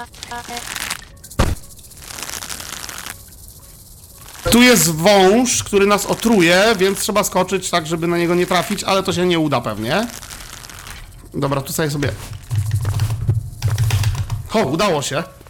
Tu jest wąż, który nas otruje, więc trzeba skoczyć tak, żeby na niego nie trafić, ale to się nie uda pewnie. Dobra, tu sobie... O, udało się.